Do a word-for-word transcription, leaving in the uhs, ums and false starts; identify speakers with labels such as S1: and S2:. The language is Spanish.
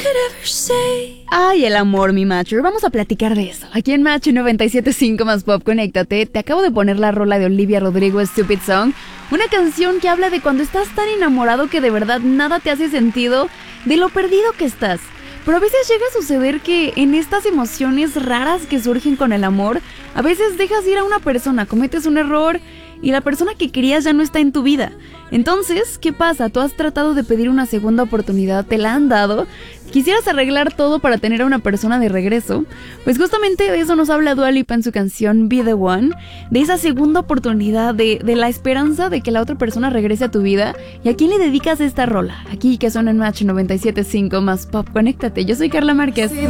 S1: Ay, el amor, mi macho. Vamos a platicar de eso. Aquí en Macho noventa y siete punto cinco más Pop, conéctate. Te acabo de poner la rola de Olivia Rodrigo, Stupid Song. Una canción que habla de cuando estás tan enamorado que de verdad nada te hace sentido, de lo perdido que estás. Pero a veces llega a suceder que en estas emociones raras que surgen con el amor, a veces dejas ir a una persona, cometes un error y la persona que querías ya no está en tu vida. Entonces, ¿qué pasa? Tú has tratado de pedir una segunda oportunidad, te la han dado, quisieras arreglar todo para tener a una persona de regreso. Pues justamente de eso nos habla Dua Lipa en su canción Be The One, de esa segunda oportunidad, de, de la esperanza de que la otra persona regrese a tu vida. ¿Y a quién le dedicas esta rola? Aquí que suena en Match noventa y siete punto cinco más Pop, conéctate. Yo soy Carla Márquez.